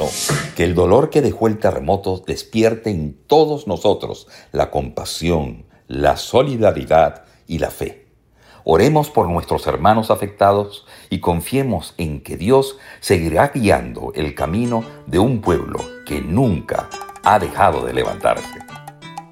eso, que el dolor que dejó el terremoto despierte en todos nosotros la compasión, la solidaridad y la fe. Oremos por nuestros hermanos afectados y confiemos en que Dios seguirá guiando el camino de un pueblo que nunca ha dejado de levantarse.